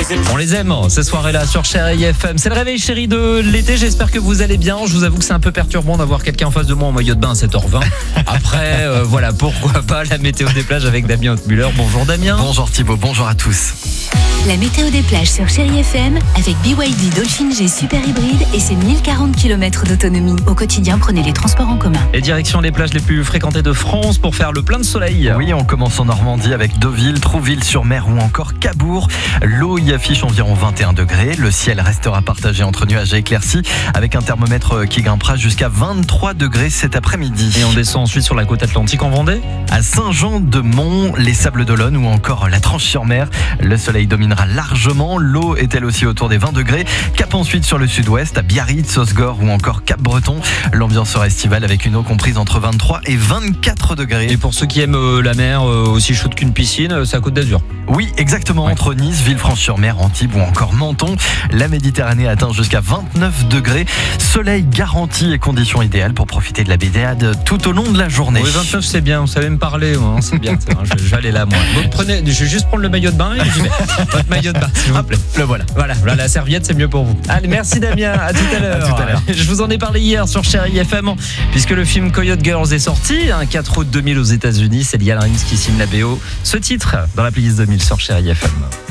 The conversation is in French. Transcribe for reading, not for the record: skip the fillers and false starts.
On les aime, ces soirées-là sur Chérie FM. C'est le réveil chéri de l'été, j'espère que vous allez bien. Je vous avoue que c'est un peu perturbant d'avoir quelqu'un en face de moi en maillot de bain à 7h20. Après, voilà, pourquoi pas la météo des plages avec Damien Hautmuller. Bonjour Damien. Bonjour Thibaut, bonjour à tous. La météo des plages sur Chérie FM avec BYD Dolphin G Super Hybride et ses 1040 km d'autonomie. Au quotidien, prenez les transports en commun. Et direction les plages les plus fréquentées de France pour faire le plein de soleil. Oui, on commence en Normandie avec Deauville, Trouville-sur-Mer ou encore Cabourg. L'eau y affiche environ 21 degrés. Le ciel restera partagé entre nuages et éclaircies avec un thermomètre qui grimpera jusqu'à 23 degrés cet après-midi. Et on descend ensuite sur la côte atlantique en Vendée. À Saint-Jean-de-Mont, les Sables-d'Olonne ou encore la Tranche-sur-Mer. Le soleil dominera largement. L'eau est elle aussi autour des 20 degrés. Cap ensuite sur le sud-ouest, à Biarritz, Osgore ou encore Cap-Breton. L'ambiance sera estivale avec une eau comprise entre 23 et 24 degrés. Et pour ceux qui aiment la mer aussi chaude qu'une piscine, c'est à Côte d'Azur. Oui, exactement. Ouais. Entre Nice, Villefranche-sur-Mer, Antibes ou encore Menton, la Méditerranée atteint jusqu'à 29 degrés. Soleil garanti et conditions idéales pour profiter de la baignade tout au long de la journée. Oui, 29 c'est bien, vous savez me parler, moi, hein, c'est bien. Je vais aller là, moi. Donc, je vais juste prendre le maillot de bain et j'y vais. Votre maillot de bain, s'il vous plaît. Le voilà. Voilà, la serviette, c'est mieux pour vous. Allez, merci Damien, à tout à l'heure. À tout à l'heure. Je vous en ai parlé hier sur Chérie FM, puisque le film Coyote Girls est sorti, 4 août 2000 aux États-Unis. C'est Liam Rims qui signe la BO. Ce titre dans la playlist 2000 sur Chérie FM.